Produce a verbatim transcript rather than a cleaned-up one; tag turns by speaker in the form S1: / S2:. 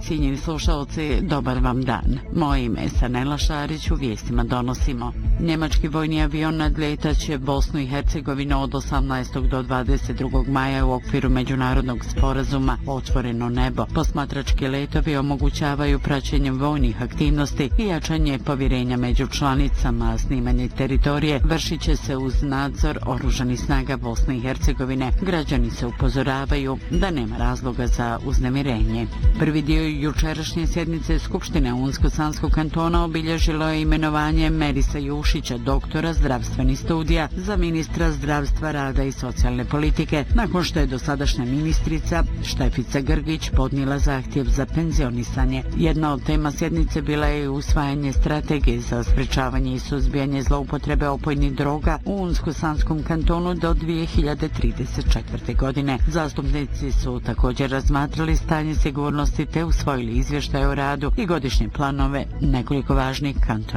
S1: cijenjeni slušalci, dobar vam dan. Moje ime je Sanela Šarić, u vijestima donosimo. Njemački vojni avion nadletaće Bosnu i Hercegovinu od osamnaestog do dvadeset drugog maja u okviru međunarodnog sporazuma Otvoreno nebo. Posmatrački letovi omogućavaju praćenje vojnih aktivnosti i jačanje povjerenja među članicama. Snimanje teritorije vršit će se uz nadzor oružanih snaga Bosne i Hercegovine. Građani se upozoravaju da nema razloga za uznemirenje. Prvi dio jučerašnje sjednice Skupštine Unsko-Sanskog kantona obilježilo je imenovanje Merisa Jušića, doktora zdravstvenih studija, za ministra zdravstva, rada i socijalne politike, nakon što je dosadašnja ministrica Štefica Grgić podnijela zahtjev za penzionisanje. Jedna od tema sjednice bila je usvajanje strategije za sprečavanje i suzbijanje zloupotrebe opojnih droga u Unsko-Sanskom kantonu do dvije hiljade trideset četvrte. godine. Zastupnici su također razmatrali stanje sigurnosti te usvojili izvještaj o radu i godišnje planove nekoliko važnih kantona.